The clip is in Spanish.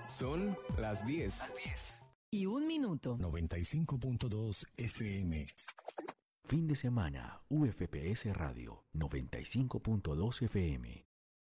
Son las 10. Y 1 minuto. 95.2 FM. Fin de semana, UFPS Radio 95.2 FM.